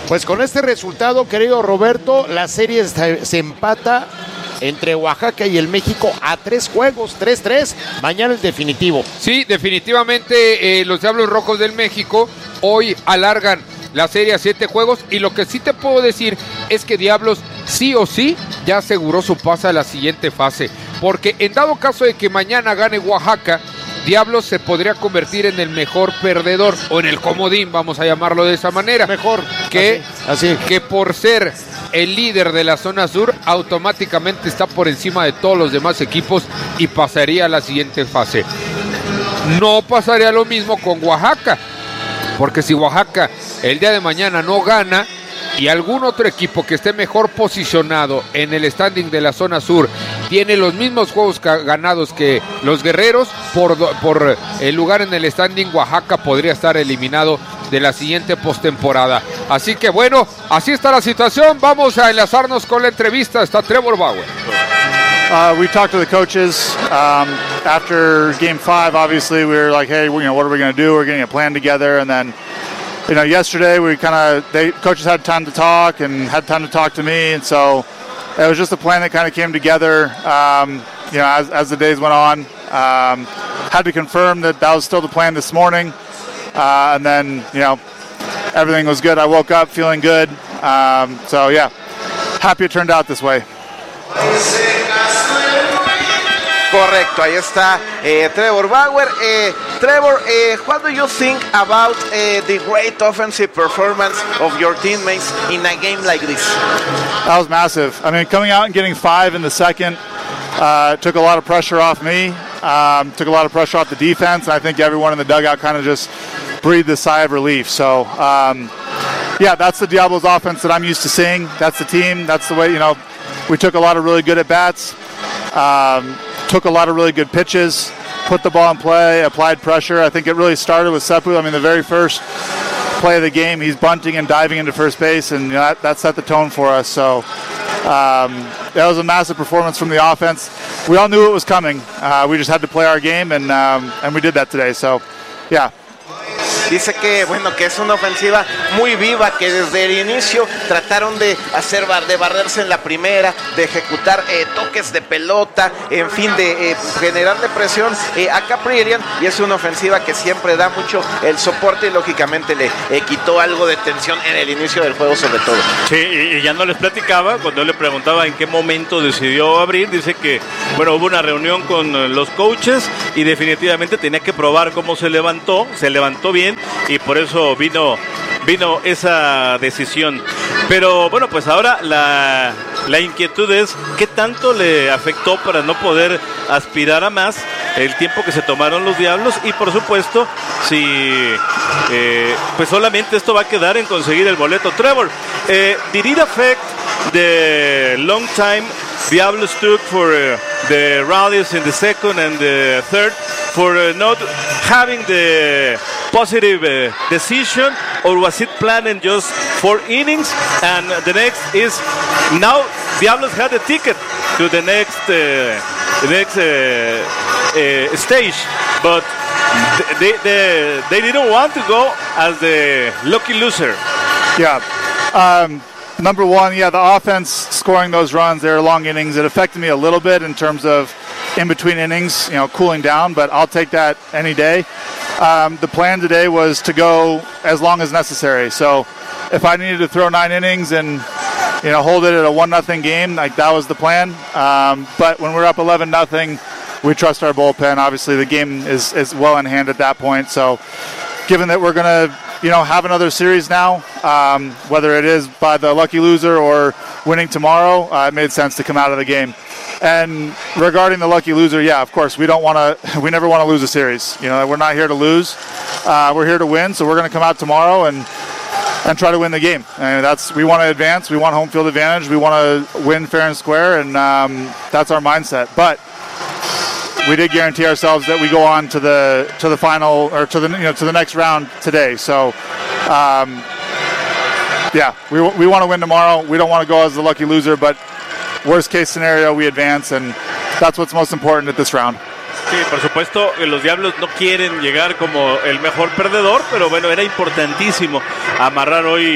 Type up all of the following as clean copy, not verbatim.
Pues con este resultado, querido Roberto, la serie se empata entre Oaxaca y el México a 3 juegos, 3-3, mañana el definitivo. Sí, definitivamente los Diablos Rojos del México hoy alargan la serie a 7 juegos, y lo que sí te puedo decir es que Diablos sí o sí ya aseguró su pase a la siguiente fase, porque en dado caso de que mañana gane Oaxaca, Diablos se podría convertir en el mejor perdedor, o en el comodín, vamos a llamarlo de esa manera. Mejor, así. Que por ser el líder de la zona sur, automáticamente está por encima de todos los demás equipos y pasaría a la siguiente fase. No pasaría lo mismo con Oaxaca, porque si Oaxaca el día de mañana no gana y algún otro equipo que esté mejor posicionado en el standing de la zona sur tiene los mismos juegos ganados que los guerreros, por el lugar en el standing, Oaxaca podría estar eliminado de la siguiente postemporada. Así que bueno, así está la situación. Vamos a enlazarnos con la entrevista. Está Trevor Bauer. We talked to the coaches after Game 5. Obviously, we were like, hey, what are we going to do? We're getting a plan together, and then, yesterday coaches had time to talk and had time to talk to me, and so it was just a plan that kind of came together. As the days went on, had to confirm that was still the plan this morning, and then everything was good. I woke up feeling good, so yeah, happy it turned out this way. Correcto, ahí está Trevor Bauer. Trevor, what do you think about the great offensive performance of your teammates in a game like this? That was massive. I mean, coming out and getting 5 in the second took a lot of pressure off me, took a lot of pressure off the defense, and I think everyone in the dugout kind of just breathed a sigh of relief. So, that's the Diablos offense that I'm used to seeing. That's the team. That's the way, we took a lot of really good at-bats, took a lot of really good pitches, put the ball in play, applied pressure. I think it really started with Sepu. I mean, the very first play of the game, he's bunting and diving into first base, and that set the tone for us. So that was a massive performance from the offense. We all knew it was coming. We just had to play our game, and we did that today. So, yeah. Dice que es una ofensiva muy viva, que desde el inicio trataron de barrerse en la primera, de ejecutar toques de pelota, en fin, de generarle presión a Caprillion, y es una ofensiva que siempre da mucho el soporte, y lógicamente le quitó algo de tensión en el inicio del juego, sobre todo. Sí, y ya no les platicaba, cuando le preguntaba en qué momento decidió abrir, dice que hubo una reunión con los coaches y definitivamente tenía que probar cómo se levantó bien, y por eso vino esa decisión. Pero pues ahora la inquietud es qué tanto le afectó para no poder aspirar a más el tiempo que se tomaron los Diablos, y por supuesto si pues solamente esto va a quedar en conseguir el boleto. Trevor, did it affect the long time Diablos took for the rallies in the second and the third, for not having the positive decision, or was it planned in just 4 innings? And the next is now Diablos had a ticket to the next stage, but they didn't want to go as the lucky loser. Yeah. Number one, the offense scoring those runs, they're long innings. It affected me a little bit in terms of in between innings, cooling down, but I'll take that any day. The plan today was to go as long as necessary. So if I needed to throw 9 innings and hold it at a 1-0 game, that was the plan. But when we're up 11-0, we trust our bullpen. Obviously, the game is well in hand at that point. So given that we're going to have another series now, whether it is by the lucky loser or winning tomorrow, it made sense to come out of the game. And regarding the lucky loser, of course, we never want to lose a series. We're not here to lose. We're here to win, so we're going to come out tomorrow and try to win the game. And we want to advance. We want home field advantage. We want to win fair and square, and that's our mindset. But we did guarantee ourselves that we go on to the final, or to the next round today. So, we want to win tomorrow. We don't want to go as the lucky loser, but worst case scenario, we advance, and that's what's most important at this round. Sí, por supuesto, los Diablos no quieren llegar como el mejor perdedor, pero era importantísimo amarrar hoy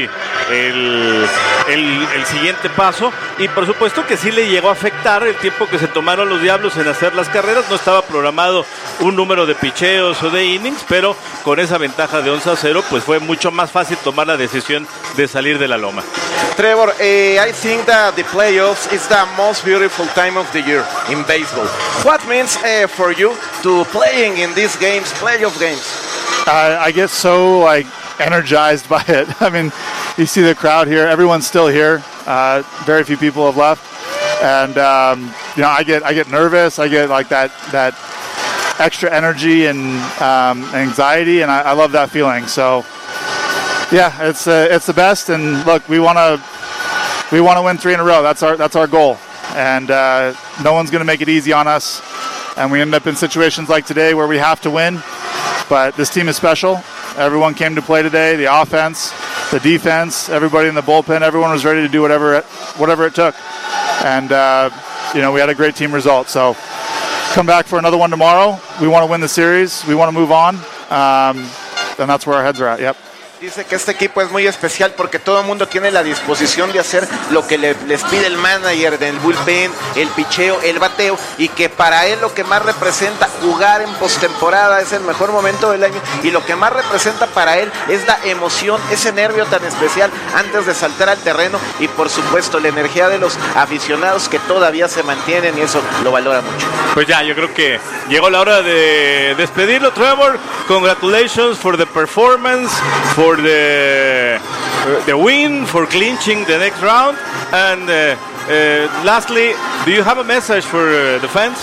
el siguiente paso, y por supuesto que sí le llegó a afectar el tiempo que se tomaron los Diablos en hacer las carreras. No estaba programado un número de picheos o de innings, pero con esa ventaja de 11-0 pues fue mucho más fácil tomar la decisión de salir de la loma. Trevor, I think that the playoffs is the most beautiful time of the year in baseball. What means for you to playing in these games, playoff games? I get so energized by it. I mean, you see the crowd here. Everyone's still here. Very few people have left, and I get nervous. I get like that extra energy and anxiety, and I love that feeling. So, yeah, it's the best. And look, we want to win 3 in a row. That's our goal, and no one's going to make it easy on us. And we end up in situations like today where we have to win. But this team is special. Everyone came to play today. The offense, the defense, everybody in the bullpen, everyone was ready to do whatever it took. And we had a great team result. So come back for another one tomorrow. We want to win the series. We want to move on. And that's where our heads are at. Yep. Dice que este equipo es muy especial porque todo el mundo tiene la disposición de hacer lo que les pide el manager del bullpen, el picheo, el bateo, y que para él lo que más representa jugar en postemporada es el mejor momento del año, y lo que más representa para él es la emoción, ese nervio tan especial antes de saltar al terreno, y por supuesto la energía de los aficionados que todavía se mantienen, y eso lo valora mucho. Pues ya, yo creo que llegó la hora de despedirlo. Trevor, congratulations for the performance, for the win, for clinching the next round, and lastly, do you have a message for the fans?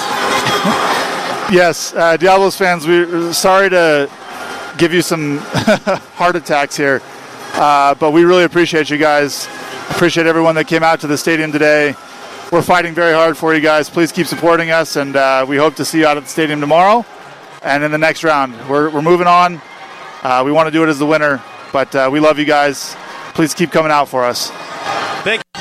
Yes, Diablos fans, we're sorry to give you some heart attacks here, but we really appreciate you guys. Appreciate everyone that came out to the stadium today. We're fighting very hard for you guys. Please keep supporting us, and we hope to see you out at the stadium tomorrow and in the next round. We're moving on. We want to do it as the winner, but we love you guys. Please keep coming out for us. Thank you.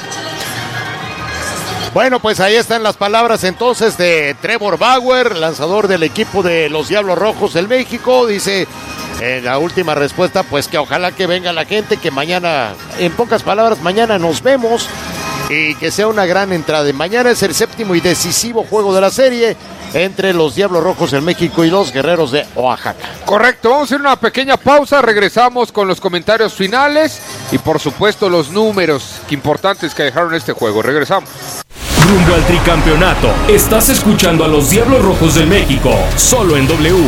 Bueno, pues ahí están las palabras entonces de Trevor Bauer, lanzador del equipo de los Diablos Rojos del México. Dice en la última respuesta, pues que ojalá que venga la gente, que mañana, en pocas palabras, mañana nos vemos y que sea una gran entrada. Mañana es el 7º y decisivo juego de la serie entre los Diablos Rojos del México y los Guerreros de Oaxaca. Correcto, vamos a hacer una pequeña pausa, regresamos con los comentarios finales y por supuesto los números importantes que dejaron este juego. Regresamos. Rumbo al tricampeonato, estás escuchando a los Diablos Rojos del México, solo en W.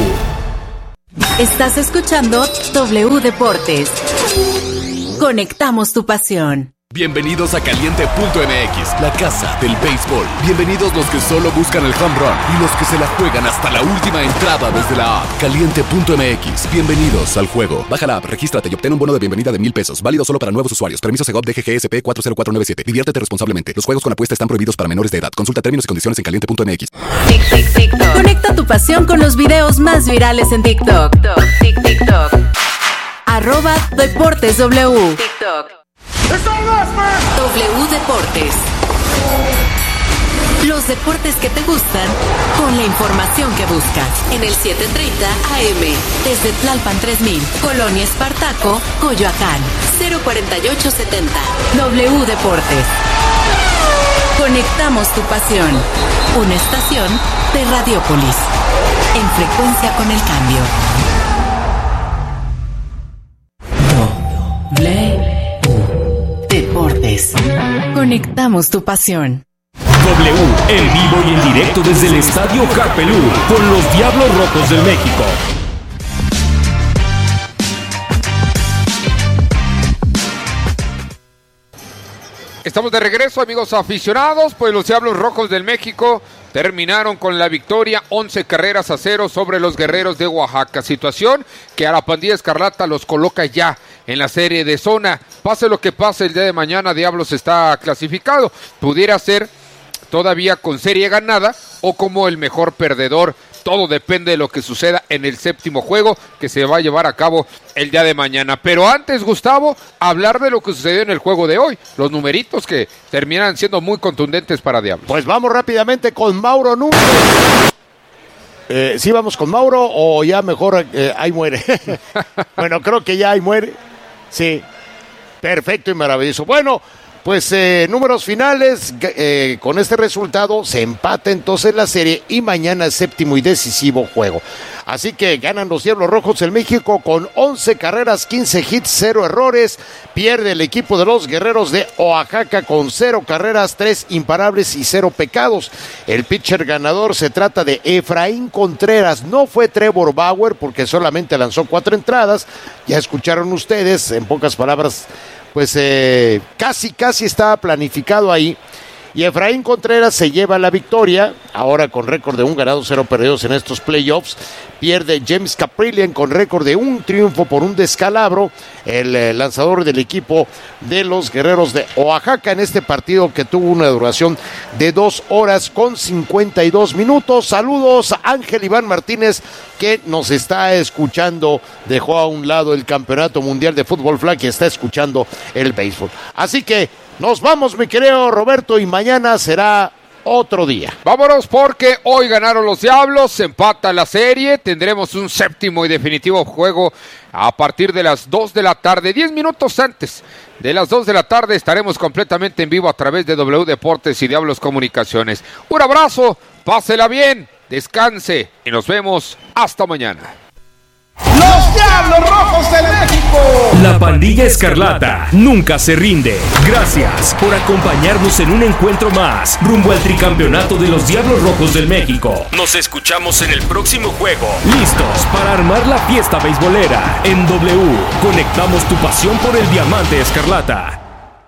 Estás escuchando W Deportes. Conectamos tu pasión. Bienvenidos a Caliente.mx, la casa del béisbol. Bienvenidos los que solo buscan el home run y los que se la juegan hasta la última entrada desde la app. Caliente.mx, bienvenidos al juego. Baja la app, regístrate y obtén un bono de bienvenida de $1,000. Válido solo para nuevos usuarios. Permiso Segov DGGSP 40497. Diviértete responsablemente. Los juegos con apuesta están prohibidos para menores de edad. Consulta términos y condiciones en Caliente.mx. TikTok. Conecta tu pasión con los videos más virales en TikTok. TikTok. @DeportesW. TikTok. W Deportes. Los deportes que te gustan con la información que buscas. En el 7:30 AM. Desde Tlalpan 3000, Colonia Espartaco, Coyoacán. 04870. W Deportes. Conectamos tu pasión. Una estación de Radiopolis. En frecuencia con el cambio. Deportes. Conectamos tu pasión. W, en vivo y en directo desde el Estadio Carpelú, con los Diablos Rojos del México. Estamos de regreso, amigos aficionados, pues los Diablos Rojos del México terminaron con la victoria 11-0 sobre los Guerreros de Oaxaca. Situación que a la pandilla escarlata los coloca ya en la serie de zona. Pase lo que pase, el día de mañana Diablos está clasificado. Pudiera ser todavía con serie ganada o como el mejor perdedor. Todo depende de lo que suceda en el 7º juego que se va a llevar a cabo el día de mañana. Pero antes, Gustavo, hablar de lo que sucedió en el juego de hoy. Los numeritos que terminan siendo muy contundentes para Diablos. Pues vamos rápidamente con Mauro Núñez. ¿Sí vamos con Mauro o ya mejor ahí muere? Bueno, creo que ya ahí muere. Sí. Perfecto y maravilloso. Bueno, pues números finales, con este resultado se empata entonces la serie y mañana es séptimo y decisivo juego. Así que ganan los Diablos Rojos del México con 11 carreras, 15 hits, 0 errores. Pierde el equipo de los Guerreros de Oaxaca con 0 carreras, 3 imparables y 0 pecados. El pitcher ganador se trata de Efraín Contreras. No fue Trevor Bauer porque solamente lanzó 4 entradas. Ya escucharon ustedes, en pocas palabras, pues casi estaba planificado ahí. Y Efraín Contreras se lleva la victoria, ahora con récord de 1 ganado, 0 perdidos en estos playoffs. Pierde James Caprillion con récord de 1 triunfo por 1 descalabro, el lanzador del equipo de los Guerreros de Oaxaca en este partido que tuvo una duración de 2 horas con 52 minutos. Saludos a Ángel Iván Martínez, que nos está escuchando, dejó a un lado el Campeonato Mundial de Fútbol Flag y está escuchando el béisbol. Así que nos vamos, mi querido Roberto, y mañana será otro día. Vámonos porque hoy ganaron los Diablos, se empata la serie, tendremos un séptimo y definitivo juego a partir de las 2 de la tarde, 10 minutos antes de las 2 de la tarde estaremos completamente en vivo a través de W Deportes y Diablos Comunicaciones. Un abrazo, pásela bien, descanse y nos vemos hasta mañana. ¡Los Diablos Rojos del México! La pandilla escarlata nunca se rinde. Gracias por acompañarnos en un encuentro más rumbo al tricampeonato de los Diablos Rojos del México. Nos escuchamos en el próximo juego. Listos para armar la fiesta beisbolera. En W, conectamos tu pasión por el diamante escarlata.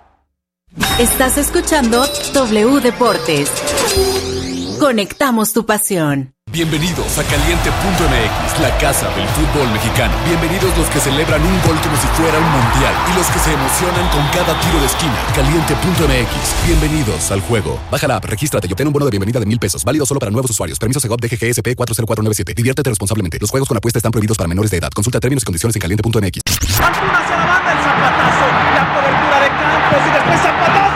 Estás escuchando W Deportes. Conectamos tu pasión. Bienvenidos a Caliente.mx, la casa del fútbol mexicano. Bienvenidos los que celebran un gol como si fuera un mundial y los que se emocionan con cada tiro de esquina. Caliente.mx, bienvenidos al juego. Baja la app, regístrate y obtén un bono de bienvenida de $1,000. Válido solo para nuevos usuarios. Permiso Segov DGGSP 40497. Diviértete responsablemente. Los juegos con apuesta están prohibidos para menores de edad. Consulta términos y condiciones en Caliente.mx. Antuna hacia la banda, el zapatazo, la cobertura de Campos y después zapatazo.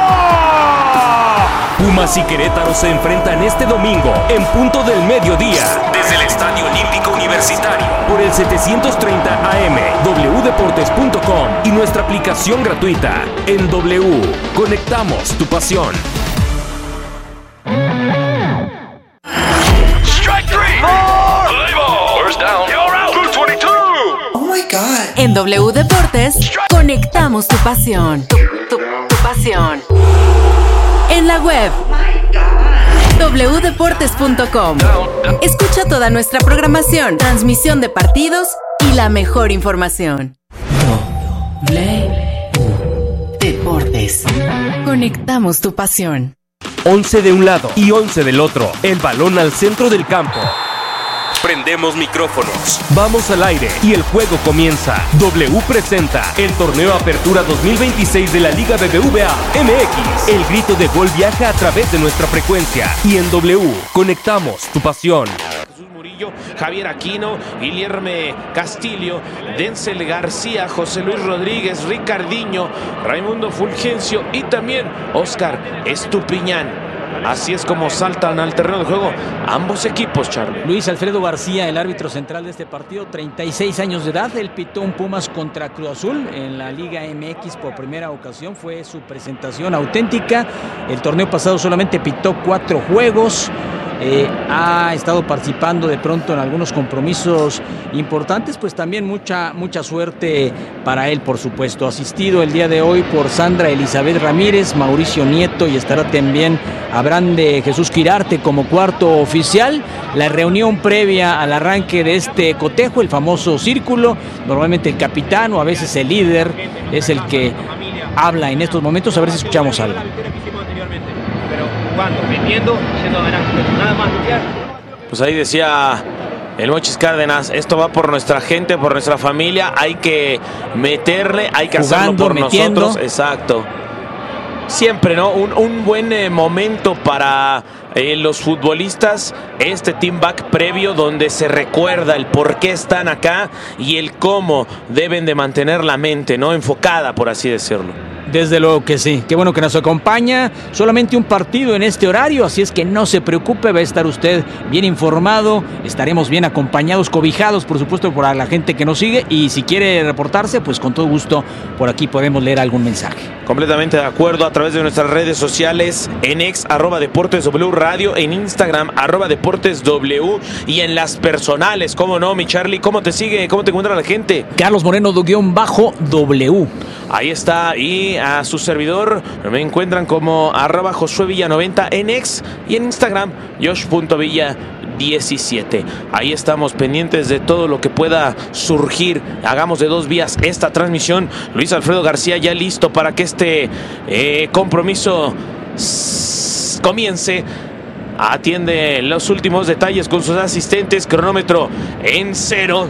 Pumas y Querétaro se enfrentan este domingo en punto del mediodía desde el Estadio Olímpico Universitario por el 730 AM, wdeportes.com y nuestra aplicación gratuita. En W, conectamos tu pasión. Strike three. First down. You're out. 222. Oh my God. En W Deportes, conectamos tu pasión. Tu pasión. En la web wdeportes.com. Escucha toda nuestra programación, transmisión de partidos y la mejor información. W Deportes. Conectamos tu pasión. 11 de un lado y 11 del otro. El balón al centro del campo. Prendemos micrófonos. Vamos al aire y el juego comienza. W presenta el torneo Apertura 2026 de la Liga BBVA MX. El grito de gol viaja a través de nuestra frecuencia. Y en W conectamos tu pasión. Jesús Murillo, Javier Aquino, Guilherme Castillo, Denzel García, José Luis Rodríguez, Ricardinho, Raimundo Fulgencio y también Oscar Estupiñán. Así es como saltan al terreno de juego ambos equipos, Charlie. Luis Alfredo García, el árbitro central de este partido, 36 años de edad. Él pitó un Pumas contra Cruz Azul en la Liga MX por primera ocasión. Fue su presentación auténtica. El torneo pasado solamente pitó 4 juegos. Ha estado participando de pronto en algunos compromisos importantes, pues también mucha suerte para él, por supuesto. Asistido el día de hoy por Sandra Elizabeth Ramírez, Mauricio Nieto y estará también Abraham de Jesús Quirarte como cuarto oficial. La reunión previa al arranque de este cotejo, el famoso círculo, normalmente el capitán o a veces el líder es el que habla en estos momentos. A ver si escuchamos algo. Metiendo, siendo nada más. Pues ahí decía el Mochis Cárdenas, esto va por nuestra gente, por nuestra familia, hay que meterle, hay que hacerlo por nosotros. Exacto. Siempre, ¿no? Un buen momento para los futbolistas, este team back previo donde se recuerda el por qué están acá y el cómo deben de mantener la mente, ¿no? Enfocada, por así decirlo. Desde luego que sí, qué bueno que nos acompaña. Solamente un partido en este horario, así es que no se preocupe, va a estar usted bien informado, estaremos bien acompañados, cobijados, por supuesto, por la gente que nos sigue, y si quiere reportarse, pues con todo gusto por aquí podemos leer algún mensaje. Completamente de acuerdo, a través de nuestras redes sociales, en ex @DeportesW Radio, en Instagram @DeportesW, y en las personales, cómo no, mi Charlie, ¿cómo te sigue? ¿Cómo te encuentra la gente? Carlos Moreno _W. Ahí está, y a su servidor me encuentran como @JosueVilla90 en ex, y en Instagram Josh.Villa17. Ahí estamos pendientes de todo lo que pueda surgir. Hagamos de 2 vías esta transmisión. Luis Alfredo García ya listo para que este compromiso comience. Atiende los últimos detalles con sus asistentes. Cronómetro en 0.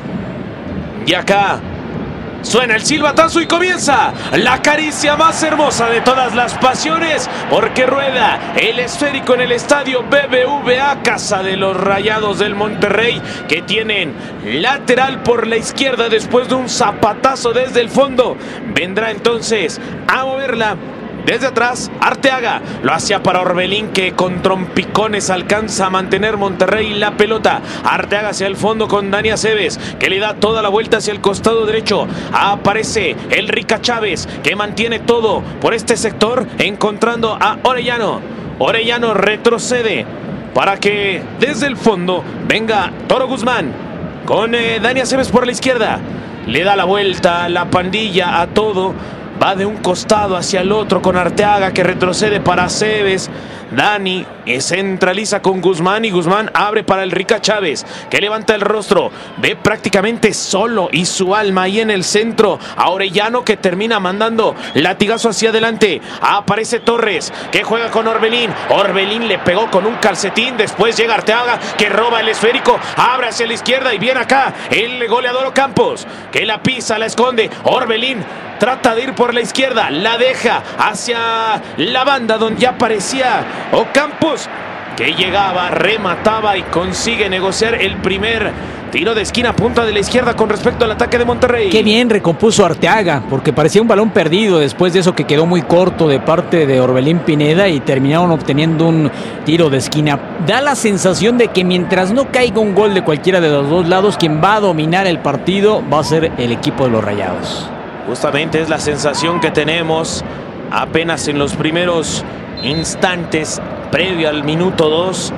Y acá suena el silbatazo y comienza la caricia más hermosa de todas las pasiones, porque rueda el esférico en el estadio BBVA, casa de los Rayados del Monterrey, que tienen lateral por la izquierda después de un zapatazo desde el fondo. Vendrá entonces a moverla desde atrás Arteaga, lo hacía para Orbelín, que con trompicones alcanza a mantener Monterrey la pelota. Arteaga hacia el fondo con Dani Aceves, que le da toda la vuelta hacia el costado derecho. Aparece el Rica Chávez, que mantiene todo por este sector, encontrando a Orellano. Orellano retrocede para que desde el fondo venga Toro Guzmán con Dani Aceves por la izquierda. Le da la vuelta a la pandilla a todo. Va de un costado hacia el otro con Arteaga, que retrocede para Aceves. Dani centraliza con Guzmán, y Guzmán abre para el Rica Chávez, que levanta el rostro, ve prácticamente solo y su alma ahí en el centro a Orellano, que termina mandando latigazo hacia adelante. Aparece Torres, que juega con Orbelín. Orbelín le pegó con un calcetín. Después llega Arteaga, que roba el esférico, abre hacia la izquierda, y viene acá el goleador Ocampos, que la pisa, la esconde. Orbelín trata de ir por la izquierda, la deja hacia la banda donde ya aparecía Ocampos, que llegaba, remataba y consigue negociar el primer tiro de esquina, punta de la izquierda con respecto al ataque de Monterrey. Qué bien recompuso Arteaga, porque parecía un balón perdido después de eso, que quedó muy corto de parte de Orbelín Pineda, y terminaron obteniendo un tiro de esquina. Da la sensación de que mientras no caiga un gol de cualquiera de los dos lados, quien va a dominar el partido va a ser el equipo de los Rayados. Justamente es la sensación que tenemos apenas en los primeros instantes previo al minuto 2.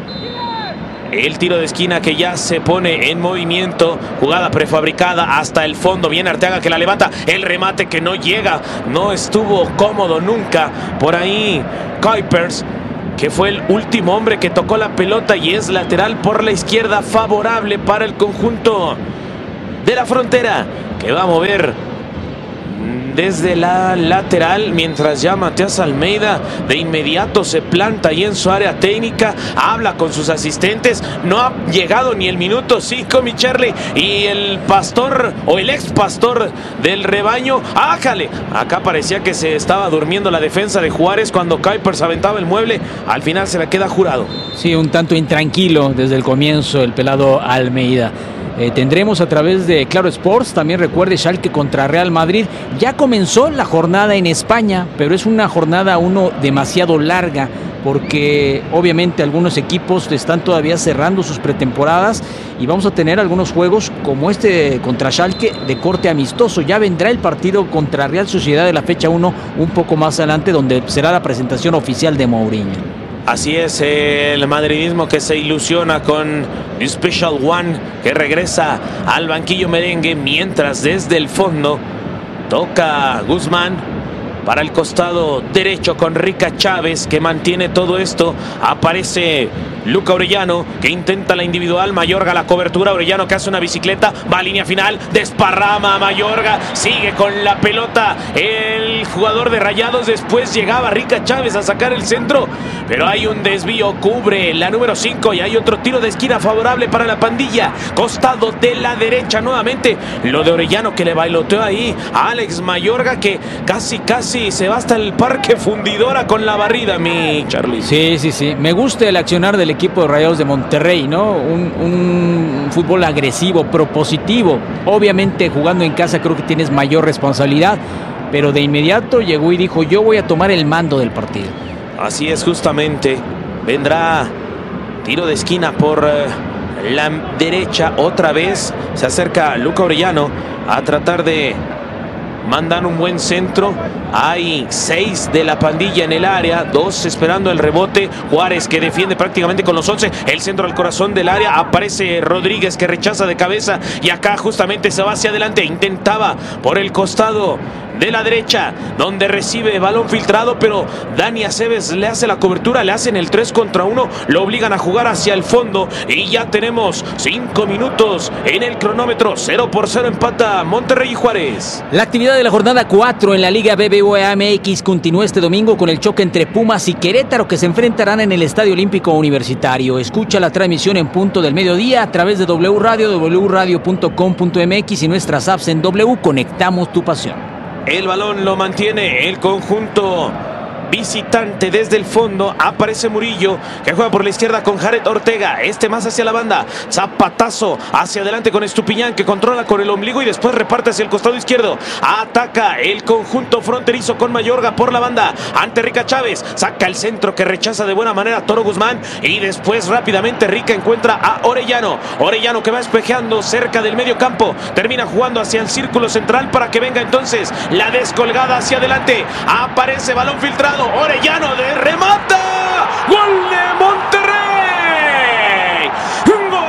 El tiro de esquina que ya se pone en movimiento, jugada prefabricada hasta el fondo. Viene Arteaga, que la levanta, el remate que no llega, no estuvo cómodo nunca. Por ahí Kuipers, que fue el último hombre que tocó la pelota, y es lateral por la izquierda, favorable para el conjunto de la Frontera, que va a mover desde la lateral, mientras ya Matías Almeida de inmediato se planta ahí en su área técnica, habla con sus asistentes. No ha llegado ni el minuto 5, mi Charlie, y el pastor, o el ex pastor del rebaño, ¡ájale! Acá parecía que se estaba durmiendo la defensa de Juárez cuando Kuipers aventaba el mueble. Al final se la queda Jurado. Sí, un tanto intranquilo desde el comienzo el pelado Almeida. Tendremos a través de Claro Sports, también recuerde, Schalke contra Real Madrid. Ya comenzó la jornada en España, pero es una jornada demasiado larga, porque obviamente algunos equipos están todavía cerrando sus pretemporadas, y vamos a tener algunos juegos como este contra Schalke de corte amistoso. Ya vendrá el partido contra Real Sociedad de la fecha 1 un poco más adelante, donde será la presentación oficial de Mourinho. Así es, el madridismo que se ilusiona con Special One, que regresa al banquillo merengue, mientras desde el fondo toca Guzmán para el costado derecho con Rica Chávez, que mantiene todo esto. Aparece Luca Orellano, que intenta la individual. Mayorga la cobertura, Orellano que hace una bicicleta, va a línea final, desparrama a Mayorga, sigue con la pelota el jugador de Rayados. Después llegaba Rica Chávez a sacar el centro, pero hay un desvío, cubre la número 5, y hay otro tiro de esquina favorable para la pandilla, costado de la derecha nuevamente. Lo de Orellano, que le bailoteó ahí a Alex Mayorga, que casi se va hasta el Parque Fundidora con la barrida, mi Charlie. Sí, me gusta el accionar del equipo de Rayados de Monterrey, ¿no? Un fútbol agresivo, propositivo. Obviamente jugando en casa creo que tienes mayor responsabilidad, pero de inmediato llegó y dijo: yo voy a tomar el mando del partido. Así es, justamente. Vendrá tiro de esquina por la derecha otra vez. Se acerca Luca Orellano a tratar de mandar un buen centro. Hay 6 de la pandilla en el área, 2 esperando el rebote. Juárez, que defiende prácticamente con los 11. El centro al corazón del área. Aparece Rodríguez, que rechaza de cabeza. Y acá justamente se va hacia adelante. Intentaba por el costado de la derecha, donde recibe balón filtrado, pero Dani Aceves le hace la cobertura, le hacen el 3 contra 1, lo obligan a jugar hacia el fondo y ya tenemos 5 minutos en el cronómetro. 0-0 empata Monterrey y Juárez. La actividad de la jornada 4 en la Liga BBVA MX continúa este domingo con el choque entre Pumas y Querétaro, que se enfrentarán en el Estadio Olímpico Universitario. Escucha la transmisión en punto del mediodía a través de W Radio, wradio.com.mx y nuestras apps en W. Conectamos tu pasión. El balón lo mantiene el conjunto visitante desde el fondo. Aparece Murillo, que juega por la izquierda con Jared Ortega. Más hacia la banda. Zapatazo hacia adelante con Estupiñán, que controla con el ombligo y después reparte hacia el costado izquierdo. Ataca el conjunto fronterizo con Mayorga por la banda ante Rica Chávez. Saca el centro, que rechaza de buena manera Toro Guzmán. Y después rápidamente Rica encuentra a Orellano. Orellano, que va espejeando cerca del medio campo. Termina jugando hacia el círculo central para que venga entonces la descolgada hacia adelante. Aparece balón filtrado. Orellano de remata. ¡Gol de Monterrey! ¡Gol!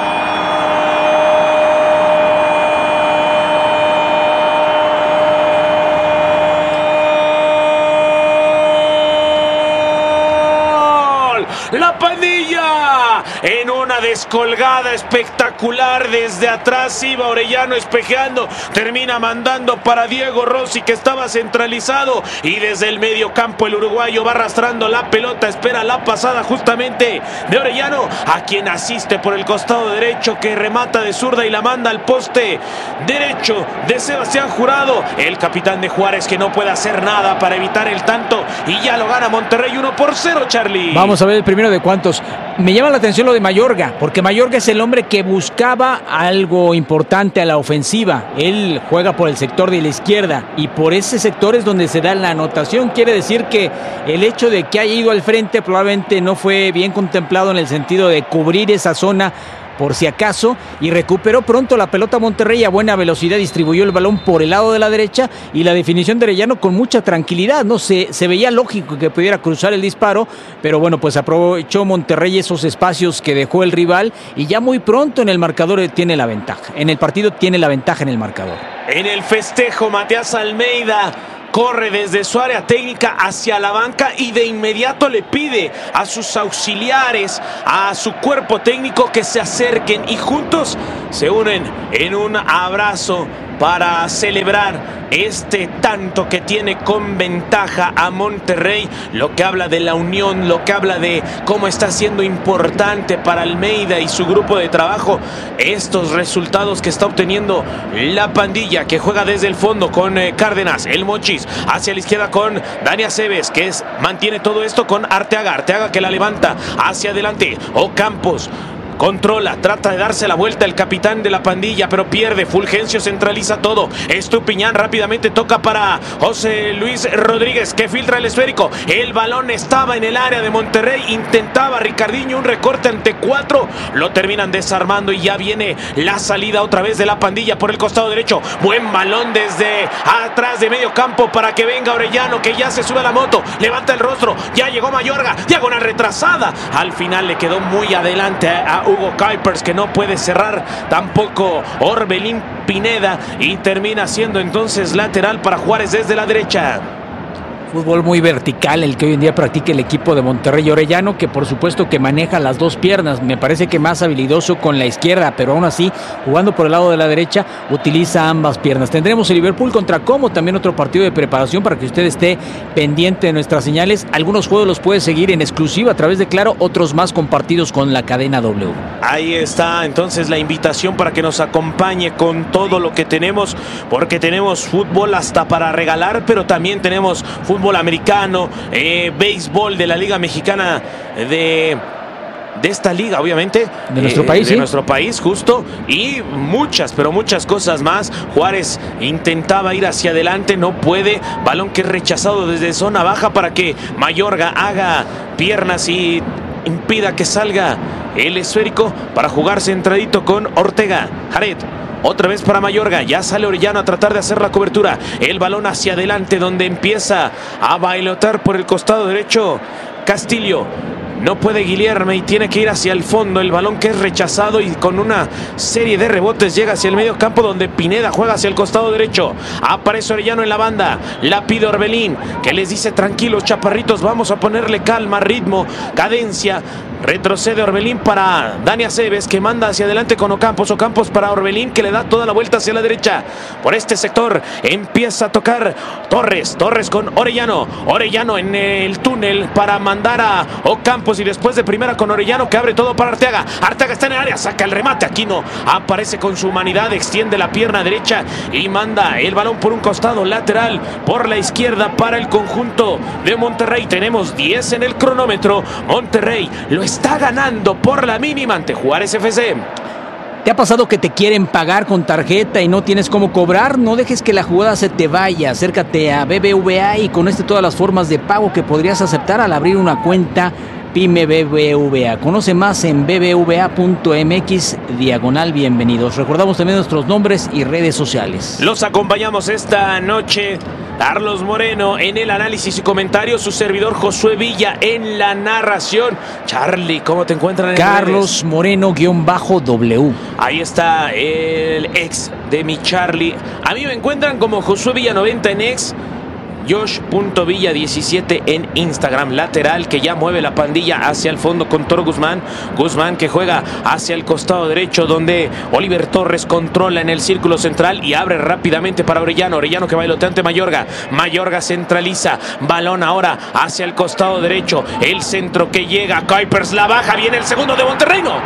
La pandilla en una descolgada espectacular desde atrás. Iba Orellano espejeando, termina mandando para Diego Rossi, que estaba centralizado, y desde el medio campo el uruguayo va arrastrando la pelota. Espera la pasada justamente de Orellano, a quien asiste por el costado derecho, que remata de zurda y la manda al poste derecho de Sebastián Jurado, el capitán de Juárez, que no puede hacer nada para evitar el tanto, y ya lo gana Monterrey 1-0, Charlie. Vamos a ver el primero de cuántos. Me llama la atención lo de Mayorga, porque Mayorga es el hombre que buscaba algo importante a la ofensiva. Él juega por el sector de la izquierda y por ese sector es donde se da la anotación. Quiere decir que el hecho de que haya ido al frente probablemente no fue bien contemplado en el sentido de cubrir esa zona por si acaso, y recuperó pronto la pelota Monterrey a buena velocidad, distribuyó el balón por el lado de la derecha y la definición de Orellano con mucha tranquilidad, ¿no? Se veía lógico que pudiera cruzar el disparo, pero bueno, pues aprovechó Monterrey esos espacios que dejó el rival y ya muy pronto en el marcador tiene la ventaja, en el partido tiene la ventaja en el marcador. En el festejo, Matías Almeida corre desde su área técnica hacia la banca y de inmediato le pide a sus auxiliares, a su cuerpo técnico, que se acerquen y juntos se unen en un abrazo para celebrar este tanto que tiene con ventaja a Monterrey, lo que habla de la unión, lo que habla de cómo está siendo importante para Almeida y su grupo de trabajo estos resultados que está obteniendo la pandilla, que juega desde el fondo con Cárdenas, el Mochis, hacia la izquierda con Dani Aceves, que mantiene todo esto con Arteaga, que la levanta hacia adelante. Ocampos controla, trata de darse la vuelta el capitán de la pandilla, pero pierde. Fulgencio centraliza todo. Estupiñán rápidamente toca para José Luis Rodríguez, que filtra el esférico. El balón estaba en el área de Monterrey. Intentaba Ricardiño un recorte ante 4. Lo terminan desarmando y ya viene la salida otra vez de la pandilla por el costado derecho. Buen balón desde atrás de medio campo para que venga Orellano, que ya se sube a la moto. Levanta el rostro. Ya llegó Mayorga. Diagonal retrasada. Al final le quedó muy adelante a Hugo Kuipers, que no puede cerrar tampoco Orbelín Pineda, y termina siendo entonces lateral para Juárez desde la derecha. Fútbol muy vertical el que hoy en día practica el equipo de Monterrey. Orellano, que por supuesto que maneja las dos piernas, me parece que más habilidoso con la izquierda, pero aún así, jugando por el lado de la derecha, utiliza ambas piernas. Tendremos el Liverpool contra Como, también otro partido de preparación para que usted esté pendiente de nuestras señales. Algunos juegos los puede seguir en exclusiva a través de Claro, otros más compartidos con la cadena W. Ahí está entonces la invitación para que nos acompañe con todo lo que tenemos, porque tenemos fútbol hasta para regalar, pero también tenemos fútbol americano, béisbol de la Liga Mexicana de de esta liga, obviamente. De nuestro país, de nuestro país, justo. Y muchas, pero muchas cosas más. Juárez intentaba ir hacia adelante, no puede. Balón que es rechazado desde zona baja para que Mayorga haga piernas y impida que salga el esférico para jugar centradito con Ortega. Jared. Otra vez para Mayorga, ya sale Orellano a tratar de hacer la cobertura. El balón hacia adelante donde empieza a bailotar por el costado derecho Castillo. No puede Guilherme y tiene que ir hacia el fondo. El balón que es rechazado y con una serie de rebotes llega hacia el medio campo donde Pineda juega hacia el costado derecho. Aparece Orellano en la banda. La pide Orbelín, que les dice: tranquilos, chaparritos, vamos a ponerle calma, ritmo, cadencia. Retrocede Orbelín para Dani Aceves, que manda hacia adelante con Ocampos. Ocampos para Orbelín, que le da toda la vuelta hacia la derecha. Por este sector empieza a tocar Torres. Torres con Orellano. Orellano en el túnel para mandar a Ocampos. Y después de primera con Orellano, que abre todo para Arteaga. Arteaga está en el área, saca el remate. Aquino aparece con su humanidad, extiende la pierna derecha y manda el balón por un costado lateral por la izquierda para el conjunto de Monterrey. Tenemos 10 en el cronómetro. Monterrey lo está ganando por la mínima ante Juárez FC. ¿Te ha pasado que te quieren pagar con tarjeta y no tienes cómo cobrar? No dejes que la jugada se te vaya. Acércate a BBVA y conoce todas las formas de pago que podrías aceptar al abrir una cuenta Pyme BBVA. Conoce más en bbva.mx/bienvenidos. Recordamos también nuestros nombres y redes sociales. Los acompañamos esta noche Carlos Moreno en el análisis y comentarios, su servidor Josué Villa en la narración. Charlie, ¿cómo te encuentran en Carlos Moreno_W. Ahí está el ex de mi Charlie. A mí me encuentran como Josué Villa 90 en ex. Josh.Villa17 en Instagram. Lateral que ya mueve la pandilla hacia el fondo con Toro Guzmán. Guzmán que juega hacia el costado derecho donde Oliver Torres controla en el círculo central y abre rápidamente para Orellano. Orellano que bailotea ante Mayorga. Mayorga centraliza. Balón ahora hacia el costado derecho. El centro que llega. Kuipers la baja. Viene el segundo de Monterrey. No.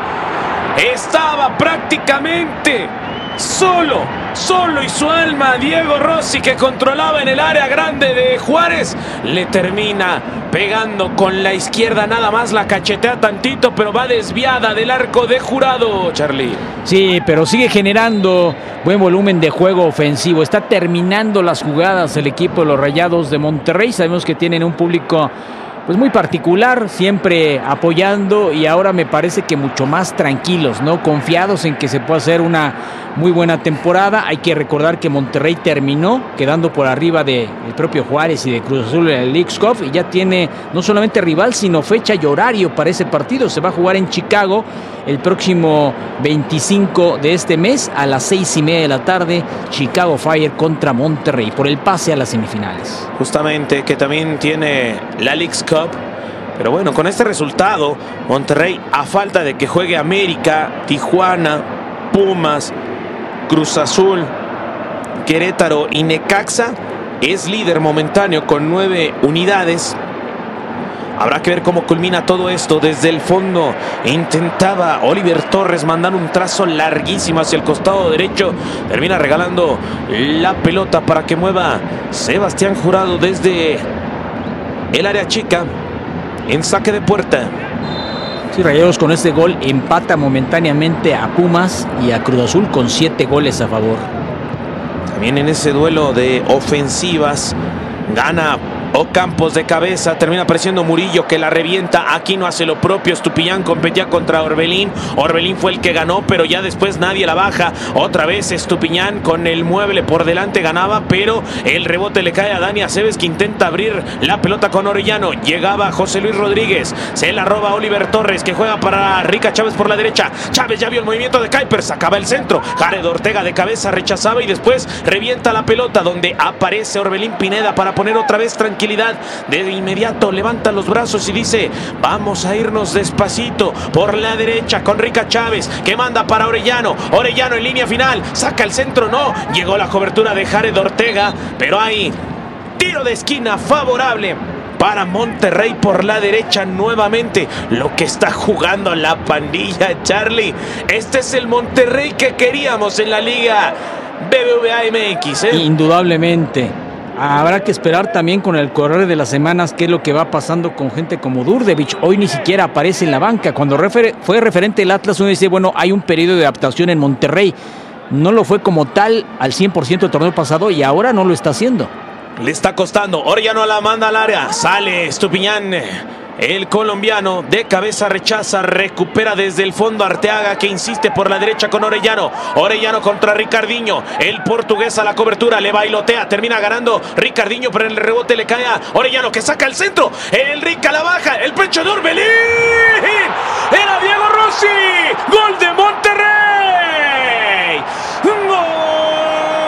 Estaba prácticamente solo y su alma. Diego Rossi, que controlaba en el área grande de Juárez, le termina pegando con la izquierda, nada más la cachetea tantito, pero va desviada del arco de Jurado, Charlie. Sí, pero sigue generando buen volumen de juego ofensivo. Está terminando las jugadas el equipo de los Rayados de Monterrey. Sabemos que tienen un público pues muy particular, siempre apoyando, y ahora me parece que mucho más tranquilos, ¿no? Confiados en que se puede hacer una muy buena temporada. Hay que recordar que Monterrey terminó quedando por arriba del propio Juárez y de Cruz Azul en el Leagues Cup, y ya tiene no solamente rival, sino fecha y horario para ese partido. Se va a jugar en Chicago el próximo 25 de este mes a las 6:30 de la tarde. Chicago Fire contra Monterrey por el pase a las semifinales. Justamente, que también tiene la Leagues Cup. Pero bueno, con este resultado, Monterrey, a falta de que juegue América, Tijuana, Pumas, Cruz Azul, Querétaro y Necaxa, es líder momentáneo con 9 unidades. Habrá que ver cómo culmina todo esto. Desde el fondo intentaba Oliver Torres mandar un trazo larguísimo hacia el costado derecho. Termina regalando la pelota para que mueva Sebastián Jurado desde el área chica en saque de puerta. Sí, Rayados con este gol empata momentáneamente a Pumas y a Cruz Azul con 7 goles a favor. También en ese duelo de ofensivas gana Ocampos de cabeza, termina apareciendo Murillo, que la revienta. Aquino hace lo propio. Estupiñán competía contra Orbelín. Orbelín fue el que ganó, pero ya después nadie la baja. Otra vez Estupiñán con el mueble por delante ganaba, pero el rebote le cae a Dani Aceves, que intenta abrir la pelota con Orellano. Llegaba José Luis Rodríguez, se la roba Oliver Torres, que juega para Rica Chávez por la derecha. Chávez ya vio el movimiento de Kuipers, sacaba el centro. Jared Ortega de cabeza rechazaba y después revienta la pelota, donde aparece Orbelín Pineda para poner otra vez tranquilidad. De inmediato levanta los brazos y dice: vamos a irnos despacito por la derecha con Rica Chávez, que manda para Orellano. Orellano en línea final, saca el centro, no. Llegó la cobertura de Jared Ortega, pero hay tiro de esquina favorable para Monterrey por la derecha nuevamente. Lo que está jugando la pandilla, Charlie. Este es el Monterrey que queríamos en la Liga BBVA MX, ¿eh? Indudablemente. Habrá que esperar también con el correr de las semanas qué es lo que va pasando con gente como Đurđević. Hoy ni siquiera aparece en la banca. Cuando fue referente el Atlas, uno dice, bueno, hay un periodo de adaptación en Monterrey. No lo fue como tal al 100% el torneo pasado y ahora no lo está haciendo. Le está costando. Orellano la manda al área. Sale Estupiñán. El colombiano de cabeza rechaza, recupera desde el fondo Arteaga, que insiste por la derecha con Orellano. Orellano contra Ricardinho. El portugués a la cobertura, le bailotea, termina ganando Ricardinho, pero en el rebote le cae a Orellano, que saca el centro. El Rica la baja, el pecho de Orbelín.